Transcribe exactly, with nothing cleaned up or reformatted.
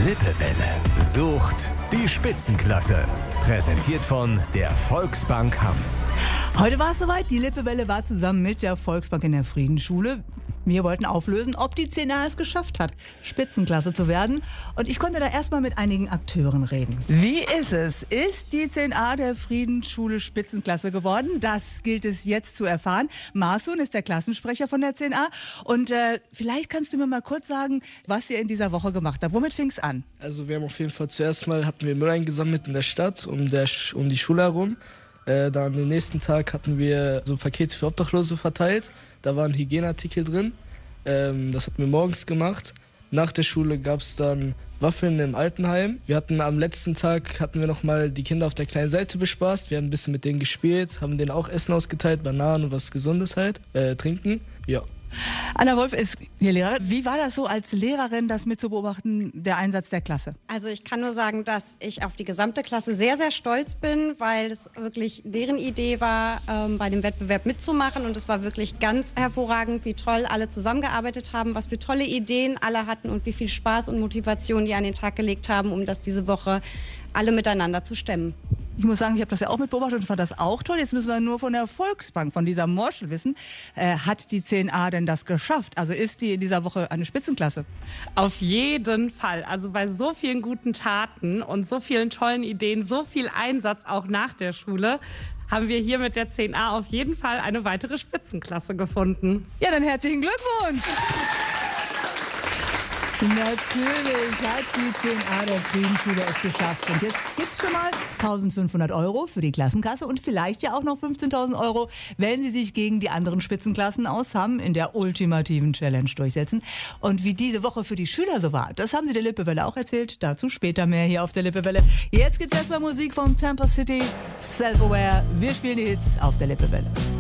Lippewelle sucht die Spitzenklasse. Präsentiert von der Volksbank Hamm. Heute war es soweit. Die Lippewelle war zusammen mit der Volksbank in der Friedensschule. Wir wollten auflösen, ob die zehn a es geschafft hat, Spitzenklasse zu werden. Und ich konnte da erstmal mit einigen Akteuren reden. Wie ist es? Ist die zehn a der Friedensschule Spitzenklasse geworden? Das gilt es jetzt zu erfahren. Marsun ist der Klassensprecher von der zehn a. Und äh, vielleicht kannst du mir mal kurz sagen, was ihr in dieser Woche gemacht habt. Womit fing es an? Also wir haben auf jeden Fall zuerst mal hatten wir Müll eingesammelt in der Stadt, um, der, um die Schule herum. Äh, dann den nächsten Tag hatten wir so Pakete für Obdachlose verteilt. Da waren Hygieneartikel drin. Ähm, das hatten wir morgens gemacht. Nach der Schule gab es dann Waffeln im Altenheim. Wir hatten am letzten Tag hatten wir noch mal die Kinder auf der kleinen Seite bespaßt. Wir haben ein bisschen mit denen gespielt, haben denen auch Essen ausgeteilt, Bananen und was Gesundes halt, äh, trinken. Ja. Anna Wolf ist hier Lehrerin. Wie war das so als Lehrerin, das mitzubeobachten, der Einsatz der Klasse? Also ich kann nur sagen, dass ich auf die gesamte Klasse sehr, sehr stolz bin, weil es wirklich deren Idee war, ähm, bei dem Wettbewerb mitzumachen. Und es war wirklich ganz hervorragend, wie toll alle zusammengearbeitet haben, was für tolle Ideen alle hatten und wie viel Spaß und Motivation die an den Tag gelegt haben, um das diese Woche alle miteinander zu stemmen. Ich muss sagen, ich habe das ja auch mitbeobachtet und fand das auch toll. Jetzt müssen wir nur von der Volksbank, von Lisa Morschel wissen, äh, hat die zehn a denn das geschafft? Also ist die in dieser Woche eine Spitzenklasse? Auf jeden Fall. Also bei so vielen guten Taten und so vielen tollen Ideen, so viel Einsatz auch nach der Schule, haben wir hier mit der zehn a auf jeden Fall eine weitere Spitzenklasse gefunden. Ja, dann herzlichen Glückwunsch! Natürlich hat die zehn a der Friedensschule es geschafft. Und jetzt gibt's schon mal eintausendfünfhundert Euro für die Klassenkasse und vielleicht ja auch noch fünfzehntausend Euro, wenn sie sich gegen die anderen Spitzenklassen aus Hamm in der ultimativen Challenge durchsetzen. Und wie diese Woche für die Schüler so war, das haben sie der Lippewelle auch erzählt. Dazu später mehr hier auf der Lippewelle. Jetzt gibt's erstmal Musik von Tampa City, Self-Aware. Wir spielen die Hits auf der Lippewelle.